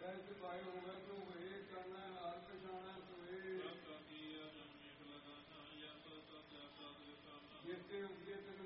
ऐसे पाए होगा तो वे करना हार पछाना सोए जिससे उनके